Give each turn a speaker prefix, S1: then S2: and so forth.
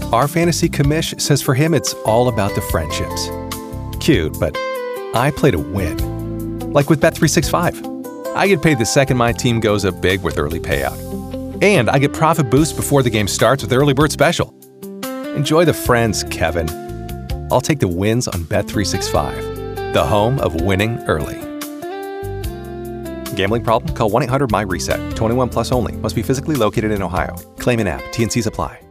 S1: Our fantasy commish says for him it's all about the friendships. Cute, but I play to win. Like with Bet365. I get paid the second my team goes up big with early payout. And I get profit boost before the game starts with Early Bird Special. Enjoy the friends, Kevin. I'll take the wins on Bet365, the home of winning early. Gambling problem? Call 1-800-MY-RESET. 21 plus only. Must be physically located in Ohio. Claim in app. T&Cs apply.